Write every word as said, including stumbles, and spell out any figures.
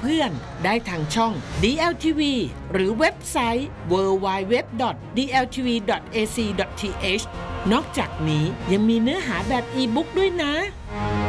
เพื่อนได้ทางช่อง ดี แอล ที วี หรือเว็บไซต์ ดับเบิลยู ดับเบิลยู ดับเบิลยู ดอท ดี แอล ที วี ดอท เอ ซี ดอท ที เอช นอกจากนี้ยังมีเนื้อหาแบบอีบุ๊กด้วยนะ